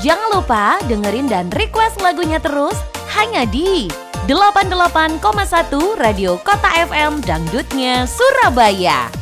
Jangan lupa dengerin dan request lagunya terus hanya di 88,1 Radio Kota FM Dangdutnya Surabaya.